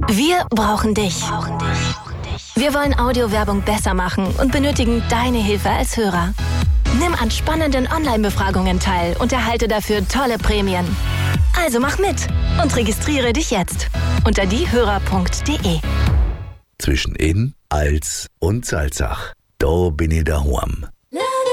Wir brauchen dich. Wir wollen Audiowerbung besser machen und benötigen deine Hilfe als Hörer. Nimm an spannenden Online-Befragungen teil und erhalte dafür tolle Prämien. Also mach mit und registriere dich jetzt unter diehörer.de. Zwischen In, Als und Salzach. Da bin ich daheim.